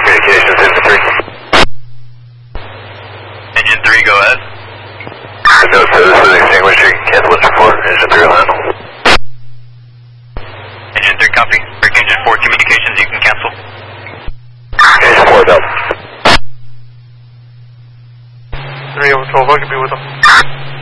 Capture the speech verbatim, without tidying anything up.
Communications, engine three. Engine three, go ahead. No service is extinguished, you can cancel engine four, engine three line. Engine three, copy. Break engine four communications, you can cancel. Engine four, down. three over twelve, I could be with them.